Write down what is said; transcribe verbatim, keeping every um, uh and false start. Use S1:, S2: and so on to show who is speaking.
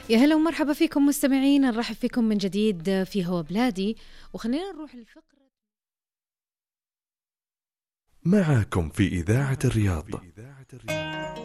S1: يا هلا ومرحبا فيكم مستمعين، نرحب فيكم من جديد في هوا بلادي، وخلينا نروح الفقرة
S2: معكم في إذاعة الرياض.